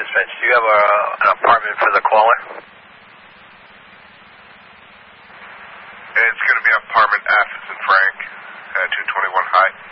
dispatch. Do you have an apartment for the caller? It's going to be apartment F as in Frank, 221 High.